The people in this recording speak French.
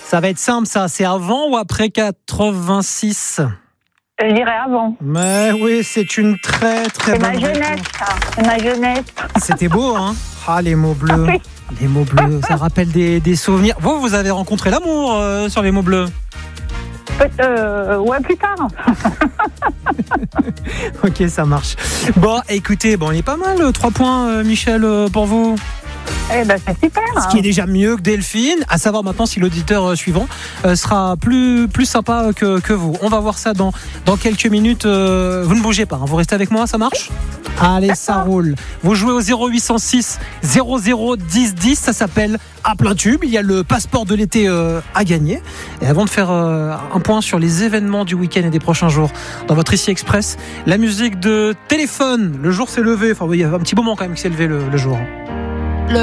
Ça va être simple, ça. C'est avant ou après 86? Je dirais avant. Mais oui, c'est une très très bonne C'est ma jeunesse, réponse. ça. C'est ma jeunesse. C'était beau, hein? Ah, les mots bleus. Oui. Les mots bleus, ça rappelle des souvenirs. Vous avez rencontré l'amour sur les mots bleus? Ouais, plus tard. Ok, ça marche. Bon, écoutez, il est pas mal, 3 points, Michel, pour vous. Eh ben, c'est super. Ce qui est déjà mieux que Delphine, à savoir maintenant si l'auditeur suivant sera plus sympa que vous. On va voir ça dans quelques minutes. Vous ne bougez pas, hein, vous restez avec moi, ça marche? Allez, ça roule. Vous jouez au 0806 00 10 10, ça s'appelle À plein tube. Il y a le passeport de l'été à gagner. Et avant de faire un point sur les événements du week-end et des prochains jours dans votre Ici Express, la musique de Téléphone. Le jour s'est levé, enfin il y a un petit moment quand même qui s'est levé le jour.